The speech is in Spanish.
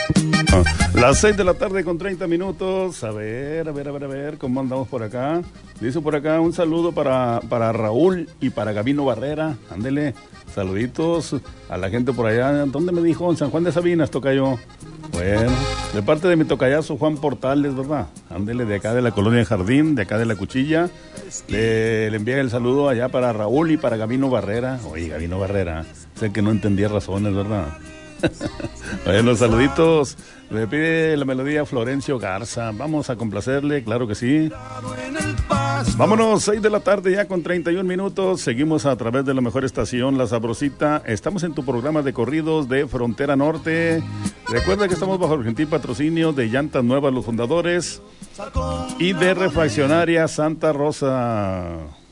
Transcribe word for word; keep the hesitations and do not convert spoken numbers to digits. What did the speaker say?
Las seis de la tarde con treinta minutos. A ver, a ver, a ver, a ver, ¿cómo andamos por acá? Dice por acá un saludo para, para Raúl y para Gabino Barrera. Ándele, saluditos a la gente por allá. ¿Dónde me dijo? En San Juan de Sabinas, tocayo. Bueno, de parte de mi tocayazo Juan Portales, ¿verdad? Ándele, de acá de la Colonia Jardín, de acá de la Cuchilla. Le, le envía el saludo allá para Raúl y para Gabino Barrera. Oye, Gabino Barrera, sé que no entendía razones, ¿verdad? Bueno, saluditos. Me pide la melodía Florencio Garza. Vamos a complacerle, claro que sí. Vámonos, seis de la tarde ya con treinta y un minutos. Seguimos a través de la mejor estación, La Sabrosita. Estamos en tu programa de corridos de Frontera Norte. Recuerda que estamos bajo el gentil patrocinio de Llantas Nuevas Los Fundadores y de Refaccionaria Santa Rosa.